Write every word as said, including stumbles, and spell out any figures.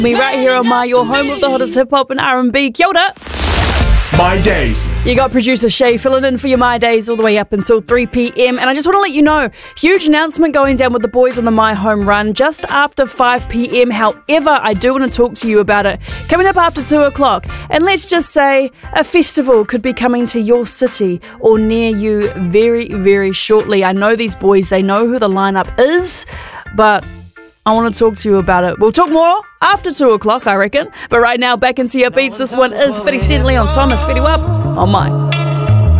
Me right here on My, your home of the hottest hip hop and R and B. Kia ora. My Days. You got producer Shay filling in for your My Days all the way up until three p.m. And I just want to let you know, huge announcement going down with the boys on the My Home Run just after five p.m. However, I do want to talk to you about it coming up after two o'clock. And let's just say a festival could be coming to your city or near you very, very shortly. I know these boys, they know who the lineup is, but I want to talk to you about it. We'll talk more after two o'clock, I reckon. But right now, back into your beats. This one is fifty Cent, Leon Thomas. fifty up on My.